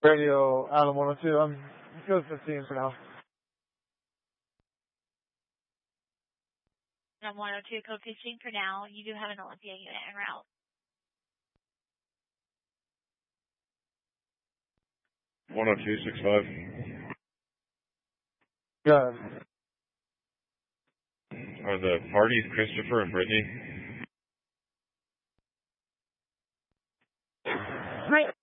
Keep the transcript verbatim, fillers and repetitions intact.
Radio Adam one oh two. I'm go fifteen for now. Adam one oh two, code fifteen for now. You do have an Olympia unit en route. one oh two six five. Go ahead. Are the parties Christopher and Brittany? Right.